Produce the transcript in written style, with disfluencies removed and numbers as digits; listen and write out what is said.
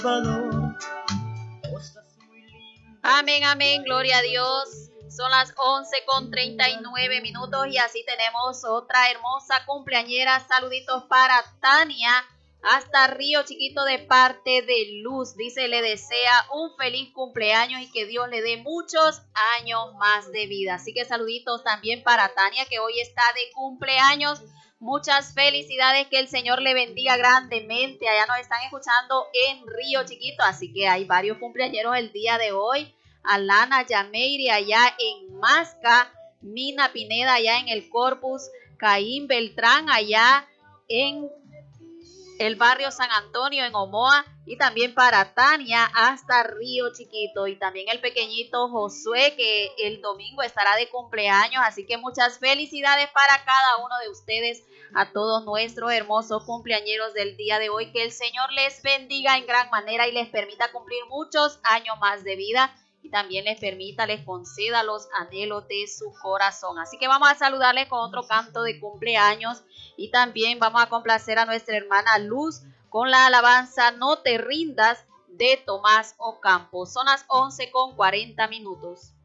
Amén, amén, gloria a Dios. Son las 11:39 y así tenemos otra hermosa cumpleañera. Saluditos para Tania, hasta Río Chiquito, de parte de Luz. Dice, le desea un feliz cumpleaños y que Dios le dé muchos años más de vida. Así que saluditos también para Tania, que hoy está de cumpleaños. Muchas felicidades, que el Señor le bendiga grandemente. Allá nos están escuchando en Río Chiquito, así que hay varios cumpleañeros el día de hoy. Alana Yameiri allá en Masca, Mina Pineda allá en el Corpus, Caín Beltrán allá en el barrio San Antonio en Omoa, y también para Tania hasta Río Chiquito, y también el pequeñito Josué, que el domingo estará de cumpleaños. Así que muchas felicidades para cada uno de ustedes, a todos nuestros hermosos cumpleañeros del día de hoy. Que el Señor les bendiga en gran manera y les permita cumplir muchos años más de vida, y también les permita, les conceda los anhelos de su corazón. Así que vamos a saludarles con otro canto de cumpleaños, y también vamos a complacer a nuestra hermana Luz con la alabanza No te rindas, de Tomás Ocampo. Son las 11:40.